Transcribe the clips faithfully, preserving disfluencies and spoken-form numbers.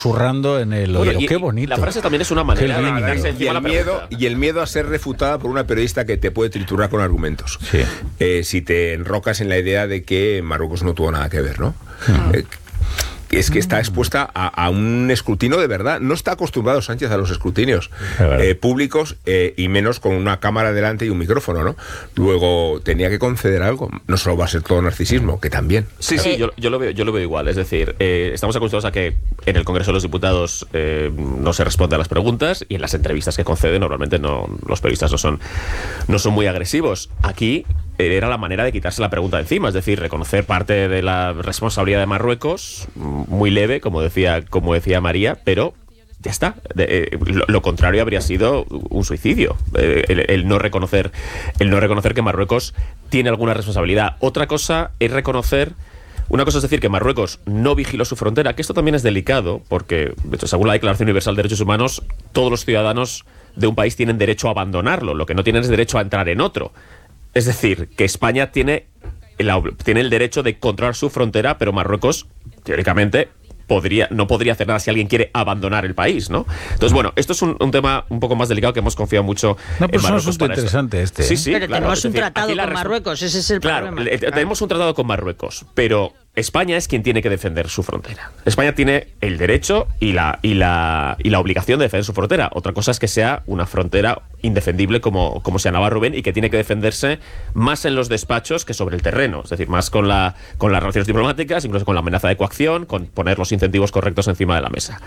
Zurrando en el oído. Bueno, y, qué bonito. La frase también es una manera de quitarse encima y el la miedo Y el miedo a ser refutada por una periodista que te puede triturar con argumentos. Sí. Eh, si te enrocas en la idea de que Marruecos no tuvo nada que ver, ¿no? Uh-huh. Eh, es que está expuesta a, a un escrutinio de verdad. No está acostumbrado Sánchez a los escrutinios eh, públicos eh, y menos con una cámara delante y un micrófono, ¿no? Luego tenía que conceder algo. No solo va a ser todo narcisismo, que también. Sí, sí, yo, yo, lo, veo, yo lo veo igual. Es decir, eh, estamos acostumbrados a que en el Congreso de los Diputados eh, no se responde a las preguntas y en las entrevistas que concede normalmente no, los periodistas no son, no son muy agresivos. Aquí era la manera de quitarse la pregunta de encima, es decir, reconocer parte de la responsabilidad de Marruecos, muy leve, como decía, como decía María, pero ya está. De, eh, lo, lo contrario habría sido un suicidio, eh, el, el no reconocer, el no reconocer que Marruecos tiene alguna responsabilidad. Otra cosa es reconocer. Una cosa es decir que Marruecos no vigiló su frontera, que esto también es delicado, porque, de hecho, según la Declaración Universal de Derechos Humanos, todos los ciudadanos de un país tienen derecho a abandonarlo, lo que no tienen es derecho a entrar en otro. Es decir, que España tiene el, tiene el derecho de controlar su frontera, pero Marruecos, teóricamente, podría, no podría hacer nada si alguien quiere abandonar el país, ¿no? Entonces, bueno, esto es un, un tema un poco más delicado que hemos confiado mucho no, pero en Marruecos. Es un asunto interesante este. ¿eh? Sí, sí, pero claro, tenemos es un decir, tratado con res... Marruecos, ese es el claro, problema. Claro, tenemos un tratado con Marruecos, pero España es quien tiene que defender su frontera. España tiene el derecho y la, y la, y la obligación de defender su frontera. Otra cosa es que sea una frontera indefendible como, como señalaba Rubén y que tiene que defenderse más en los despachos que sobre el terreno. Es decir, más con, la, con las relaciones diplomáticas, incluso con la amenaza de coacción, con poner los incentivos correctos encima de la mesa.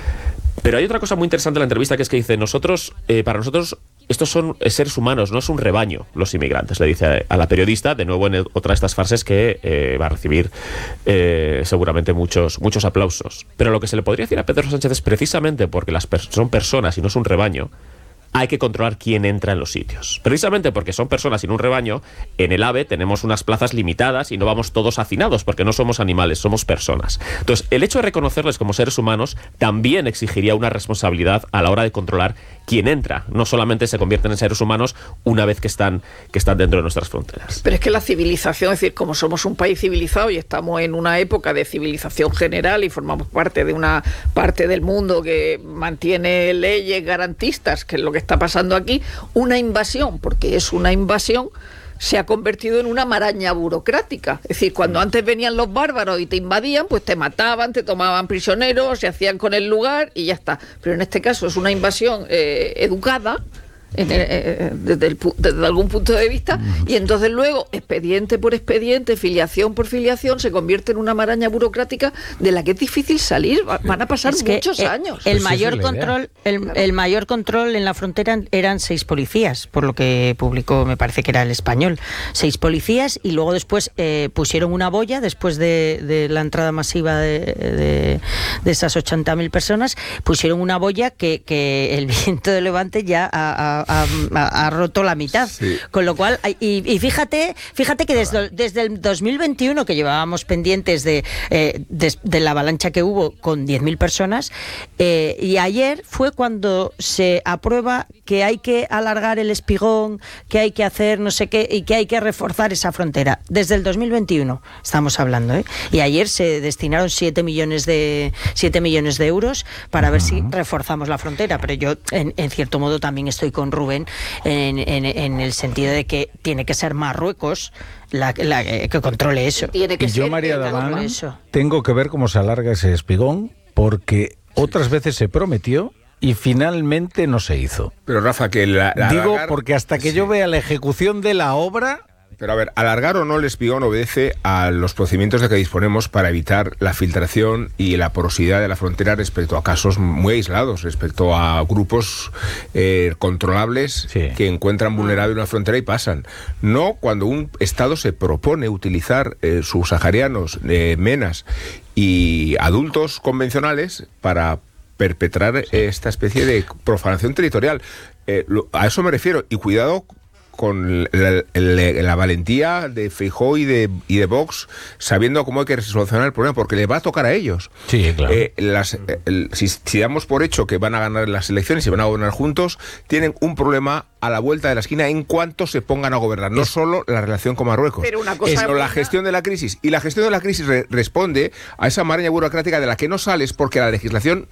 Pero hay otra cosa muy interesante en la entrevista, que es que dice, nosotros, eh, para nosotros, estos son seres humanos, no es un rebaño, los inmigrantes, le dice a la periodista, de nuevo en otra de estas frases que eh, va a recibir eh, seguramente muchos, muchos aplausos. Pero lo que se le podría decir a Pedro Sánchez es precisamente porque las per- son personas y no es un rebaño, hay que controlar quién entra en los sitios. Precisamente porque son personas y no un rebaño, en el AVE tenemos unas plazas limitadas y no vamos todos hacinados, porque no somos animales, somos personas. Entonces, el hecho de reconocerles como seres humanos también exigiría una responsabilidad a la hora de controlar quién entra. No solamente se convierten en seres humanos una vez que están, que están dentro de nuestras fronteras. Pero es que la civilización, es decir, como somos un país civilizado y estamos en una época de civilización general y formamos parte de una parte del mundo que mantiene leyes garantistas, que es lo que está pasando aquí, una invasión, porque es una invasión, se ha convertido en una maraña burocrática. Es decir, cuando antes venían los bárbaros y te invadían, pues te mataban, te tomaban prisioneros, se hacían con el lugar y ya está. Pero en este caso es una invasión eh, educada, En el, eh, desde, el, desde algún punto de vista, y entonces luego expediente por expediente, filiación por filiación, se convierte en una maraña burocrática de la que es difícil salir. Van a pasar es muchos el, años. El pues mayor control, el, el mayor control en la frontera eran seis policías, por lo que publicó, me parece que era El Español, seis policías, y luego después eh, pusieron una boya después de, de la entrada masiva de, de, de esas ochenta mil personas, pusieron una boya que, que el viento de levante ya ha, ha Ha, ha, ha roto la mitad, sí. Con lo cual y, y fíjate fíjate que desde, desde el dos mil veintiuno, que llevábamos pendientes de, eh, de, de la avalancha que hubo con diez mil personas, eh, y ayer fue cuando se aprueba que hay que alargar el espigón, que hay que hacer no sé qué y que hay que reforzar esa frontera. Desde el dos mil veintiuno estamos hablando, ¿eh? Y ayer se destinaron siete millones de siete millones de euros para ver si reforzamos la frontera. Pero yo en, en cierto modo también estoy con Rubén en, en, en el sentido de que tiene que ser Marruecos la, la que controle eso. Tiene que y yo, ser María Daván, tengo que ver cómo se alarga ese espigón, porque otras veces se prometió y finalmente no se hizo. Pero Rafa, que la, la digo alargar, porque hasta que sí. yo vea la ejecución de la obra. Pero a ver, alargar o no el espigón obedece a los procedimientos de que disponemos para evitar la filtración y la porosidad de la frontera respecto a casos muy aislados, respecto a grupos eh, controlables sí. que encuentran vulnerable una frontera y pasan. No cuando un Estado se propone utilizar eh, subsaharianos, eh, menas y adultos convencionales para perpetrar sí. esta especie de profanación territorial. Eh, lo, a eso me refiero. Y cuidado con la, la, la valentía de Feijóo y de, y de Vox, sabiendo cómo hay que solucionar el problema, porque le va a tocar a ellos. Sí, claro. Eh, las, el, si, si damos por hecho que van a ganar las elecciones y van a gobernar juntos, tienen un problema a la vuelta de la esquina en cuanto se pongan a gobernar. No solo la relación con Marruecos, pero una cosa sino la gestión de la crisis. Y la gestión de la crisis re responde a esa maraña burocrática de la que no sales porque la legislación